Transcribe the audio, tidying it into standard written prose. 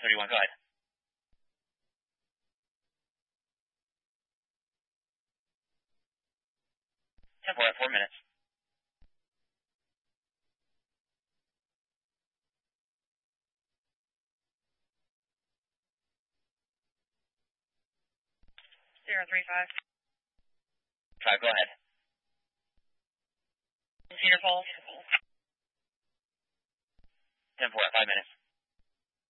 31, go ahead. 10-4 at 4 minutes. Zero 3-5. 5, go ahead. Cedar Falls. 10-4 at 5 minutes.